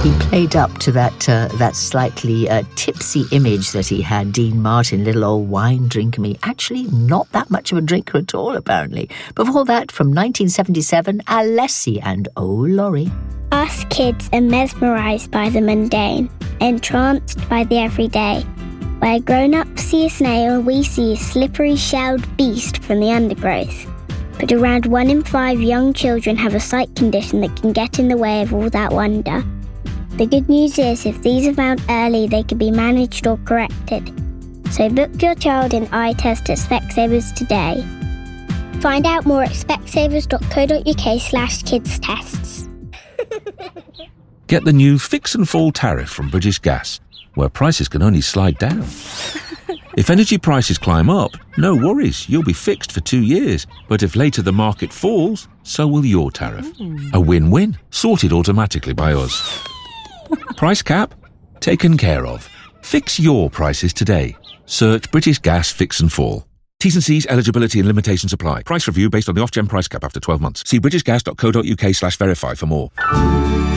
He played up to that slightly tipsy image that he had, Dean Martin, little old wine drinker me. Actually, not that much of a drinker at all, apparently. Before that, from 1977, Alessi and Oh Laurie. Us kids are mesmerised by the mundane, entranced by the everyday. Where grown-ups see a snail, we see a slippery-shelled beast from the undergrowth. But around 1 in 5 young children have a sight condition that can get in the way of all that wonder. The good news is, if these are found early, they can be managed or corrected. So book your child in eye test at Specsavers today. Find out more at specsavers.co.uk/kidstests. Get the new Fix and Fall tariff from British Gas, where prices can only slide down. If energy prices climb up, no worries, you'll be fixed for 2 years. But if later the market falls, so will your tariff. A win-win, sorted automatically by us. Price cap? Taken care of. Fix your prices today. Search British Gas Fix and Fall. T's and C's, eligibility and limitations apply. Price review based on the Ofgem price cap after 12 months. See britishgas.co.uk/verify for more.